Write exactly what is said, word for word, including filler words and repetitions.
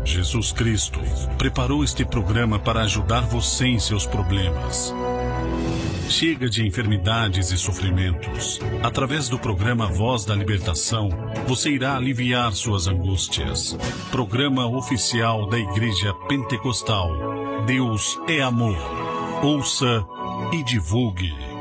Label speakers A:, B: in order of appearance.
A: Jesus Cristo preparou este programa para ajudar você em seus problemas. Chega de enfermidades e sofrimentos. Através do programa Voz da Libertação, você irá aliviar suas angústias. Programa oficial da Igreja Pentecostal. Deus é amor. Ouça e divulgue.